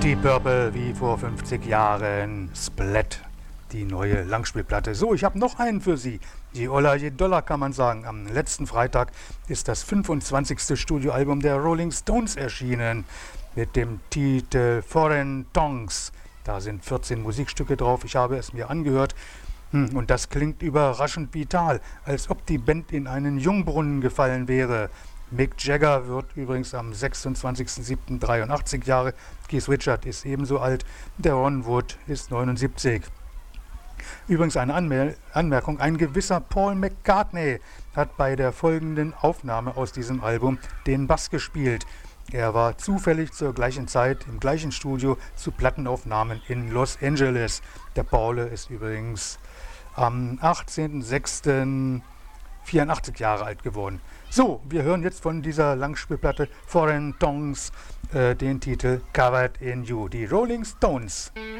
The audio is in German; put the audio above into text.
Deep Purple wie vor 50 Jahren. Splat, die neue Langspielplatte. So, ich habe noch einen für Sie. Je Oller, je Dollar kann man sagen. Am letzten Freitag ist das 25. Studioalbum der Rolling Stones erschienen. Mit dem Titel Foreign Tongues. Da sind 14 Musikstücke drauf. Ich habe es mir angehört. Und das klingt überraschend vital, als ob die Band in einen Jungbrunnen gefallen wäre. Mick Jagger wird übrigens am 26.07.83 Jahre. Keith Richards ist ebenso alt. Der Ron Wood ist 79. Übrigens eine Anmerkung, ein gewisser Paul McCartney hat bei der folgenden Aufnahme aus diesem Album den Bass gespielt. Er war zufällig zur gleichen Zeit im gleichen Studio zu Plattenaufnahmen in Los Angeles. Der Paul ist übrigens am 18.06.84 Jahre alt geworden. So, wir hören jetzt von dieser Langspielplatte Foreign Tongues den Titel Covered in You, die Rolling Stones.